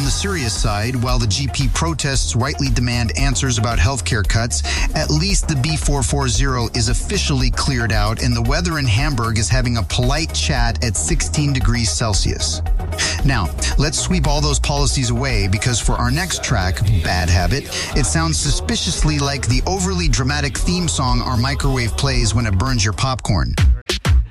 the serious side, while the GP protests rightly demand answers about healthcare cuts, at least the B440 is officially cleared out and the weather in Hamburg is having a polite chat at 16 degrees Celsius. Now, let's sweep all those policies away because for our next track, Bad Habit, it sounds suspiciously like the overly dramatic theme song our microwave plays when it burns your popcorn.